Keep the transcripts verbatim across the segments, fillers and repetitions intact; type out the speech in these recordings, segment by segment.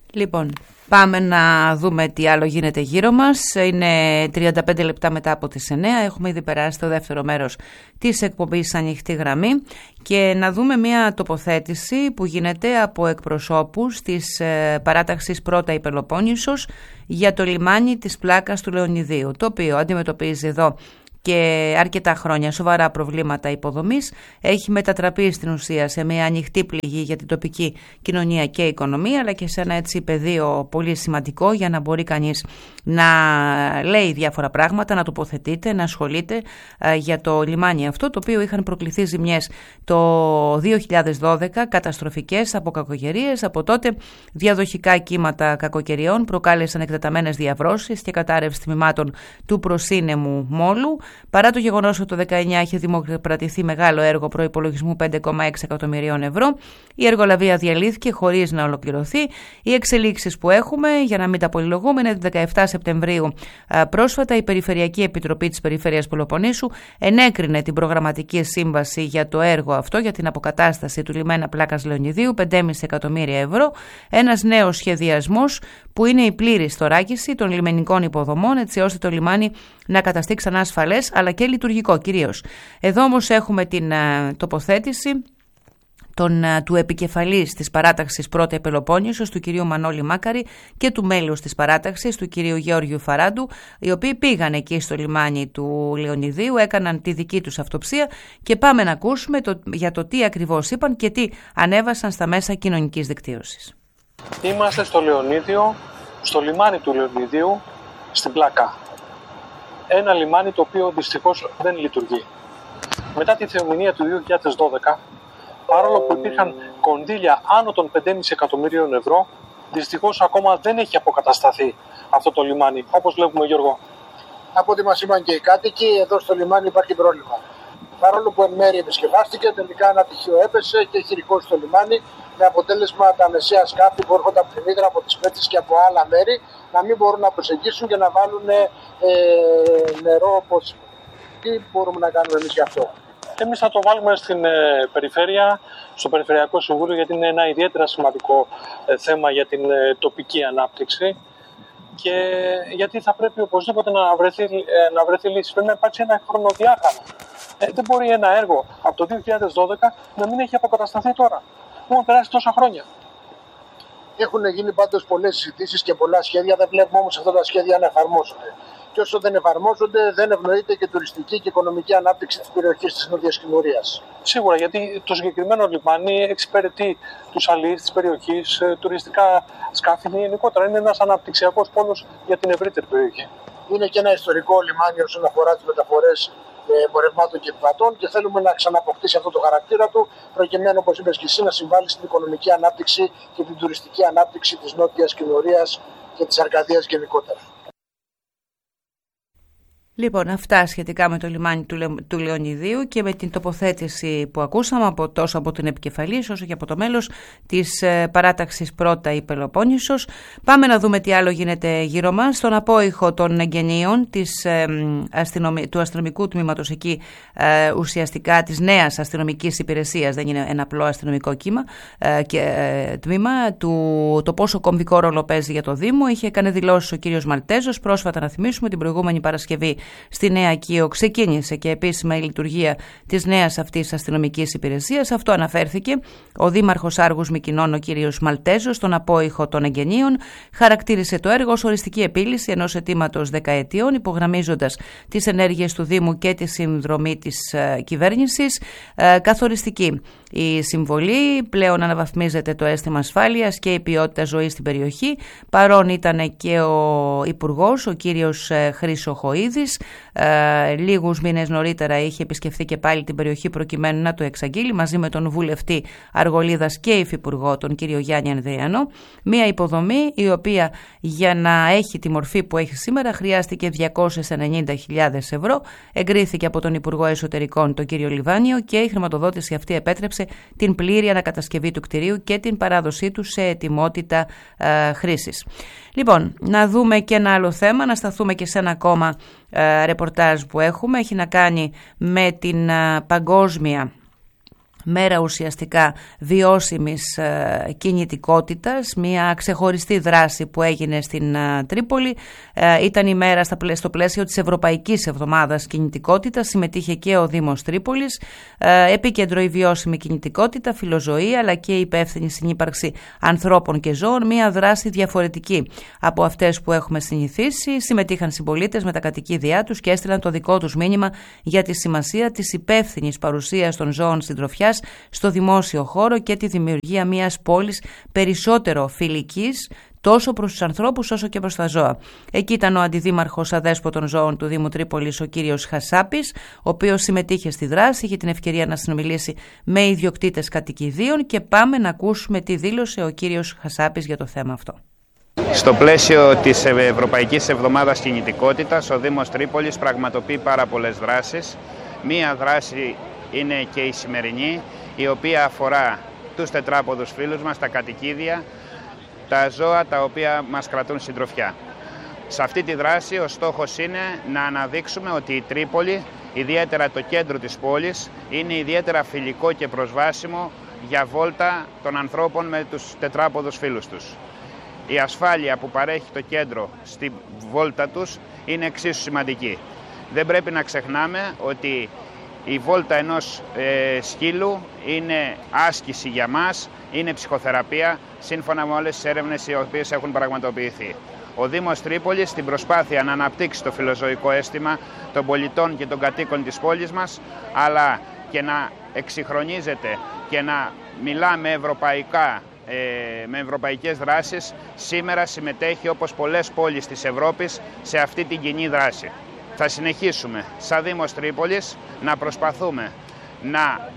Λοιπόν, πάμε να δούμε τι άλλο γίνεται γύρω μας. Είναι τριάντα πέντε λεπτά μετά από τις εννέα. Έχουμε ήδη περάσει το δεύτερο μέρος της εκπομπής Ανοιχτή Γραμμή και να δούμε μια τοποθέτηση που γίνεται από εκπροσώπους της παράταξης Πρώτα η Πελοπόννησος για το λιμάνι της Πλάκας του Λεωνιδίου, το οποίο αντιμετωπίζει εδώ και αρκετά χρόνια σοβαρά προβλήματα υποδομής. Έχει μετατραπεί στην ουσία σε μια ανοιχτή πληγή για την τοπική κοινωνία και οικονομία, αλλά και σε ένα έτσι πεδίο πολύ σημαντικό για να μπορεί κανείς να λέει διάφορα πράγματα, να τοποθετείται, να ασχολείται ε, για το λιμάνι αυτό, το οποίο είχαν προκληθεί ζημιές το δύο χιλιάδες δώδεκα, καταστροφικές από κακοκαιρίες. Από τότε διαδοχικά κύματα κακοκαιριών προκάλεσαν εκτεταμένες διαβρώσεις και κατάρρευση τμήματων του προσύνεμου μόλου. Παρά το γεγονός ότι το δεκαεννιά είχε δημοκρατηθεί μεγάλο έργο προϋπολογισμού πέντε κόμμα έξι εκατομμυρίων ευρώ, η εργολαβία διαλύθηκε χωρίς να ολοκληρωθεί. Οι εξελίξεις που έχουμε, για να μην τα πολυλογούμε, είναι ότι δεκαεφτά Σεπτεμβρίου πρόσφατα η Περιφερειακή Επιτροπή της Περιφέρειας Πελοποννήσου ενέκρινε την προγραμματική σύμβαση για το έργο αυτό, για την αποκατάσταση του λιμένα Πλάκας Λεωνιδίου, πέντε κόμμα πέντε εκατομμύρια ευρώ. Ένας νέος σχεδιασμός που είναι η πλήρη θωράκιση των λιμενικών υποδομών, έτσι ώστε το λιμάνι να καταστεί ξανά ασφαλές αλλά και λειτουργικό κυρίως. Εδώ όμως έχουμε την uh, τοποθέτηση τον, uh, του επικεφαλής της παράταξης Πρώτα η Πελοπόννησος, του κυρίου Μανώλη Μάκαρη, και του μέλους της παράταξης, του κυρίου Γεώργιου Φαράντου, οι οποίοι πήγαν εκεί στο λιμάνι του Λεωνιδίου, έκαναν τη δική τους αυτοψία και πάμε να ακούσουμε το, για το τι ακριβώς είπαν και τι ανέβασαν στα μέσα κοινωνικής δικτύωσης. Είμαστε στο Λεωνίδιο, στο λιμάνι του Λεωνιδίου, στην Πλάκα. Ένα λιμάνι το οποίο δυστυχώς δεν λειτουργεί. Μετά τη θεομηνία του δύο χιλιάδες δώδεκα, παρόλο που υπήρχαν κονδύλια άνω των πέντε κόμμα πέντε εκατομμυρίων ευρώ, δυστυχώς ακόμα δεν έχει αποκατασταθεί αυτό το λιμάνι. Όπως βλέπουμε, Γιώργο. Από ό,τι μας είπαν και οι κάτοικοι, εδώ στο λιμάνι υπάρχει πρόβλημα. Παρόλο που εν μέρει επισκευάστηκε, τελικά ένα τυχείο έπεσε και έχει ρηκώσει το λιμάνι, με αποτέλεσμα τα μεσαία σκάφη που έρχονται από την Ύδρα, από τις Πέτρες και από άλλα μέρη να μην μπορούν να προσεγγίσουν και να βάλουν ε, νερό πόσιμο. Τι μπορούμε να κάνουμε εμείς γι' αυτό? Εμείς θα το βάλουμε στην ε, περιφέρεια, στο Περιφερειακό Συμβούλιο, γιατί είναι ένα ιδιαίτερα σημαντικό ε, θέμα για την ε, τοπική ανάπτυξη και γιατί θα πρέπει οπωσδήποτε να βρεθεί, ε, να βρεθεί λύση. Πρέπει να υπάρξει ένα χρονοδιάγραμμα. Ε, δεν μπορεί ένα έργο από το δύο χιλιάδες δώδεκα να μην έχει αποκατασταθεί τώρα. Έχουν περάσει τόσα χρόνια. Έχουν γίνει πάντως πολλές συζητήσεις και πολλά σχέδια, δεν βλέπουμε όμως αυτά τα σχέδια να εφαρμόζονται. Και όσο δεν εφαρμόζονται, δεν ευνοείται και τουριστική και οικονομική ανάπτυξη της περιοχής της Νότιας Κινουρίας. Σίγουρα, γιατί το συγκεκριμένο λιμάνι εξυπηρετεί τους αλλοίς της περιοχής, τουριστικά σκάφη γενικότερα. Είναι ένας αναπτυξιακός πόλος για την ευρύτερη περιοχή. Είναι και ένα ιστορικό λιμάνι όσον αφορά τις μεταφορές εμπορευμάτων και επιβατών και θέλουμε να ξαναποκτήσει αυτό το χαρακτήρα του, προκειμένου, όπως είπες και εσύ, να συμβάλλει στην οικονομική ανάπτυξη και την τουριστική ανάπτυξη της Νότιας Κινουρίας και της Αρκαδίας γενικότερα. Λοιπόν, αυτά σχετικά με το λιμάνι του, Λε, του Λεωνιδίου και με την τοποθέτηση που ακούσαμε από, τόσο από την επικεφαλής όσο και από το μέλος της ε, παράταξης Πρώτα η Πελοπόννησος. Πάμε να δούμε τι άλλο γίνεται γύρω μας. Στον απόϊχο των εγγενείων της, ε, αστυνομι, του αστυνομικού τμήματος εκεί, ε, ουσιαστικά της νέας αστυνομικής υπηρεσίας, δεν είναι ένα απλό αστυνομικό κύμα ε, και ε, τμήμα, του, το πόσο κομβικό ρόλο παίζει για το Δήμο, είχε κάνει δηλώσεις ο κύριος Μαλτέζος. Πρόσφατα, να θυμίσουμε, την προηγούμενη Παρασκευή στη Νέα Κοίο ξεκίνησε και επίσημα η λειτουργία της νέας αυτής αστυνομικής υπηρεσίας. Αυτό αναφέρθηκε ο Δήμαρχος Άργους Μυκηνών, ο κύριος Μαλτέζος, στον απόϊχο των εγγενείων. Χαρακτήρισε το έργο ως οριστική επίλυση ενός αιτήματος δεκαετιών, υπογραμμίζοντας τις ενέργειες του Δήμου και τη συνδρομή της uh, κυβέρνησης. Uh, καθοριστική η συμβολή, πλέον αναβαθμίζεται το αίσθημα ασφάλειας και η ποιότητα ζωής στην περιοχή. Παρόν ήταν και ο Υπουργός, ο κύριος Χρήσο Χοΐδης. Ε, λίγους μήνες νωρίτερα είχε επισκεφθεί και πάλι την περιοχή προκειμένου να το εξαγγείλει μαζί με τον βουλευτή Αργολίδας και υφυπουργό τον κύριο Γιάννη Ανδριανό. Μία υποδομή η οποία για να έχει τη μορφή που έχει σήμερα χρειάστηκε διακόσιες ενενήντα χιλιάδες ευρώ. Εγκρίθηκε από τον Υπουργό Εσωτερικών τον κύριο Λιβάνιο και η χρηματοδότηση αυτή επέτρεψε την πλήρη ανακατασκευή του κτηρίου και την παράδοσή του σε ετοιμότητα ε, χρήσης. Λοιπόν, να δούμε και ένα άλλο θέμα, να σταθούμε και σε ένα ακόμα ε, ρεπορτάζ που έχουμε. Έχει να κάνει με την ε, παγκόσμια μέρα ουσιαστικά βιώσιμης ε, κινητικότητας, μια ξεχωριστή δράση που έγινε στην ε, Τρίπολη. Ε, ήταν η μέρα στα, στο πλαίσιο της Ευρωπαϊκής Εβδομάδας Κινητικότητας, συμμετείχε και ο Δήμος Τρίπολης. Ε, επίκεντρο η βιώσιμη κινητικότητα, φιλοζωή αλλά και η υπεύθυνη συνύπαρξη ανθρώπων και ζώων, μια δράση διαφορετική από αυτές που έχουμε συνηθίσει. Συμμετείχαν συμπολίτες με τα κατοικίδια τους και έστειλαν το δικό τους μήνυμα για τη σημασία της υπεύθυνης παρουσίας των ζώων συντροφιάς στο δημόσιο χώρο και τη δημιουργία μιας πόλης περισσότερο φιλικής τόσο προς τους ανθρώπους όσο και προς τα ζώα. Εκεί ήταν ο αντιδήμαρχος αδέσποτων ζώων του Δήμου Τρίπολης, ο κύριος Χασάπης, ο οποίος συμμετείχε στη δράση, είχε την ευκαιρία να συνομιλήσει με ιδιοκτήτες κατοικιδίων και πάμε να ακούσουμε τι δήλωσε ο κύριος Χασάπης για το θέμα αυτό. Στο πλαίσιο της Ευρωπαϊκής Εβδομάδας Κινητικότητας, ο Δήμος Τρίπολης πραγματοποιεί πάρα πολλές δράσεις. Μία δράση είναι και η σημερινή, η οποία αφορά τους τετράποδους φίλους μας, τα κατοικίδια, τα ζώα τα οποία μας κρατούν συντροφιά. Σε αυτή τη δράση ο στόχος είναι να αναδείξουμε ότι η Τρίπολη, ιδιαίτερα το κέντρο της πόλης, είναι ιδιαίτερα φιλικό και προσβάσιμο για βόλτα των ανθρώπων με τους τετράποδους φίλους τους. Η ασφάλεια που παρέχει το κέντρο στη βόλτα τους είναι εξίσου σημαντική. Δεν πρέπει να ξεχνάμε ότι η βόλτα ενός ε, σκύλου είναι άσκηση για μας, είναι ψυχοθεραπεία, σύμφωνα με όλες τις έρευνες οι οποίες έχουν πραγματοποιηθεί. Ο Δήμος Τρίπολης, στην προσπάθεια να αναπτύξει το φιλοζωικό αίσθημα των πολιτών και των κατοίκων της πόλης μας, αλλά και να εξυγχρονίζεται και να μιλά με, ευρωπαϊκά, ε, με ευρωπαϊκές δράσεις, σήμερα συμμετέχει όπως πολλές πόλεις της Ευρώπης σε αυτή την κοινή δράση. Θα συνεχίσουμε σαν Δήμος Τρίπολης να προσπαθούμε να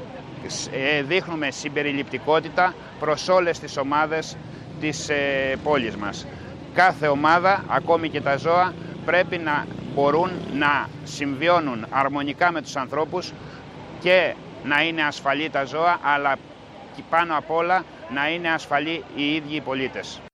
δείχνουμε συμπεριληπτικότητα προς όλες τις ομάδες της πόλης μας. Κάθε ομάδα, ακόμη και τα ζώα, πρέπει να μπορούν να συμβιώνουν αρμονικά με τους ανθρώπους και να είναι ασφαλή τα ζώα, αλλά πάνω απ' όλα να είναι ασφαλή οι ίδιοι οι πολίτες.